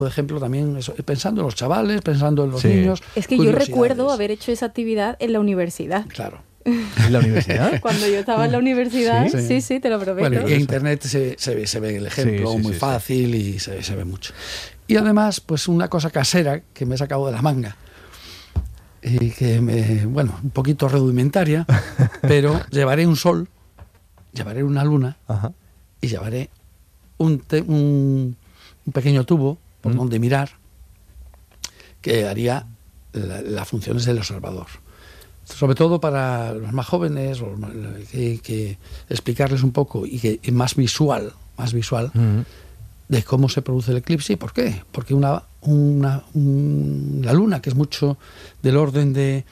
Por ejemplo, también eso, pensando en los chavales, pensando en los Sí. niños. Es que yo recuerdo haber hecho esa actividad en la universidad. Claro. ¿En la universidad? Cuando yo estaba en la universidad, Sí. sí, te lo prometo. Bueno, y en internet se ve el ejemplo muy fácil y se ve mucho. Y además, pues una cosa casera que me he sacado de la manga y que un poquito rudimentaria, pero llevaré un sol, llevaré una luna. Ajá. Y llevaré un pequeño tubo por donde mirar que haría las funciones del observador. Sobre todo para los más jóvenes, que explicarles un poco y que es más visual de cómo se produce el eclipse y por qué. Porque la luna, que es mucho del orden de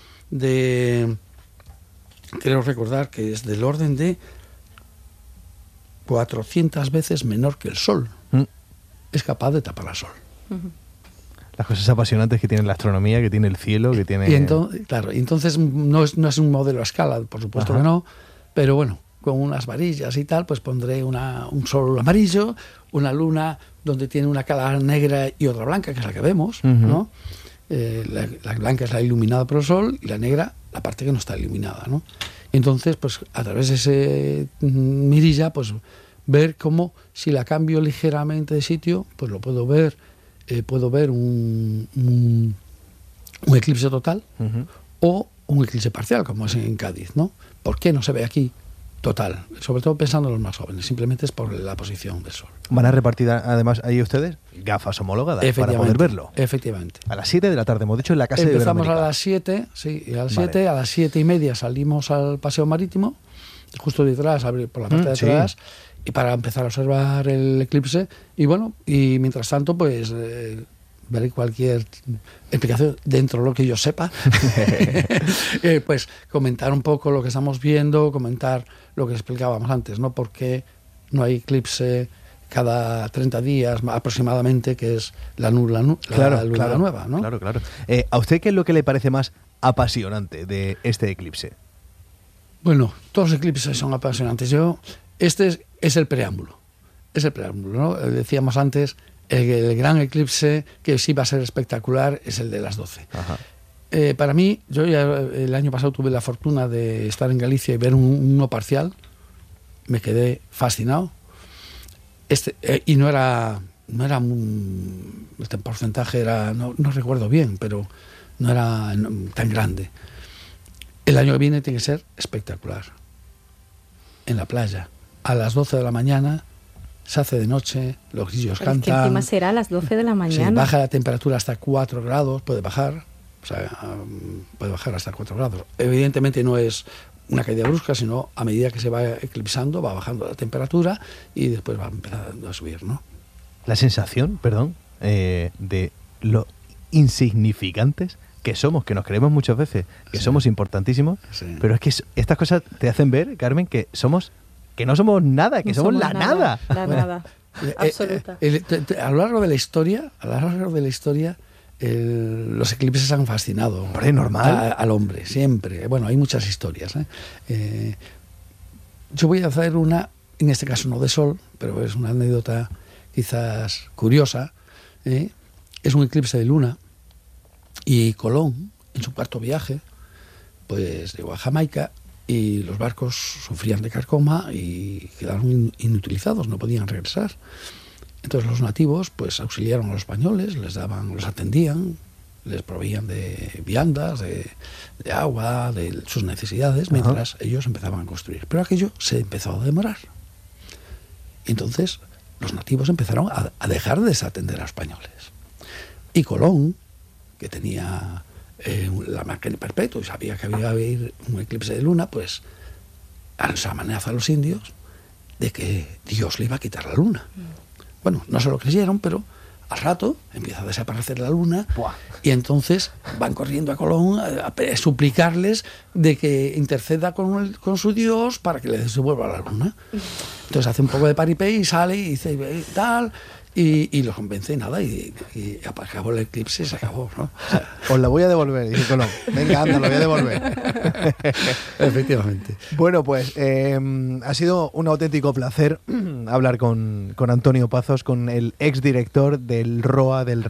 creo recordar que es del orden de 400 veces menor que el Sol, es capaz de tapar al Sol. Las cosas apasionantes que tiene la astronomía, que tiene el cielo, que tiene... Y entonces no es un modelo a escala, por supuesto que no, pero bueno, con unas varillas y tal, pues pondré un sol amarillo, una luna donde tiene una cara negra y otra blanca, que es la que vemos, ¿no? La blanca es la iluminada por el sol y la negra la parte que no está iluminada, ¿no? Entonces, pues a través de ese mirilla, pues ver cómo si la cambio ligeramente de sitio, pues lo puedo ver un eclipse total o un eclipse parcial, como es en Cádiz, ¿no? ¿Por qué no se ve aquí total? Sobre todo pensando en los más jóvenes, simplemente es por la posición del sol. ¿Van a repartir además ahí ustedes gafas homologadas para poder verlo? Efectivamente. A las 7 de la tarde, hemos dicho, en la Casa de Empezamos Iberoamérica. a las 7, sí, a las 7, a las 7:30 salimos al paseo marítimo, justo detrás, por la parte de atrás, y para empezar a observar el eclipse. Y bueno, y mientras tanto, pues veré cualquier explicación dentro de lo que yo sepa. Pues comentar un poco lo que estamos viendo, comentar lo que explicábamos antes, ¿no? Por qué no hay eclipse cada 30 días aproximadamente, que es la luna nueva, ¿no? Claro. ¿A usted qué es lo que le parece más apasionante de este eclipse? Bueno, todos los eclipses son apasionantes. Este es el preámbulo. Es el preámbulo, ¿no? Decíamos antes, el gran eclipse que sí va a ser espectacular es el de las 12. Ajá. Para mí, yo ya el año pasado tuve la fortuna de estar en Galicia y ver uno parcial. Me quedé fascinado. Y no era el porcentaje era, no recuerdo bien, pero no era tan grande. El año que viene tiene que ser espectacular. En la playa, a las 12 de la mañana, se hace de noche, los grillos cantan. Es que encima será a las 12 de la mañana. Sí, baja la temperatura hasta 4 grados, puede bajar hasta 4 grados. Evidentemente no es una caída brusca, sino a medida que se va eclipsando, va bajando la temperatura y después va empezando a subir, ¿no? La sensación, de lo insignificantes que somos, que nos creemos muchas veces, que somos importantísimos, pero es que estas cosas te hacen ver, Carmen, que no somos nada, que somos la nada. La nada, absoluta. A lo largo de la historia, los eclipses han fascinado al hombre, siempre. Bueno, hay muchas historias. Yo voy a hacer una, en este caso no de sol, pero es una anécdota quizás curiosa. Es un eclipse de luna y Colón, en su cuarto viaje, pues llegó a Jamaica y los barcos sufrían de carcoma y quedaron inutilizados, no podían regresar. Entonces los nativos pues auxiliaron a los españoles, los atendían, les proveían de viandas, de agua, de sus necesidades, mientras ellos empezaban a construir. Pero aquello se empezó a demorar. Entonces los nativos empezaron a dejar de desatender a los españoles. Y Colón, que tenía la máquina perpetua y sabía que había haber un eclipse de luna, pues amenaza a los indios de que Dios le iba a quitar la luna. Bueno, no se lo creyeron, pero al rato empieza a desaparecer la luna. ¡Buah! Y entonces van corriendo a Colón a suplicarles de que interceda con su Dios para que les devuelva la luna. Entonces hace un poco de paripé y sale y dice tal, Y los convence y nada, y acabó el eclipse, se acabó, ¿no? O sea, os la voy a devolver, dice Colón. Venga, anda, lo voy a devolver. Efectivamente. Bueno, pues ha sido un auténtico placer hablar con Antonio Pazos, con el exdirector del ROA, del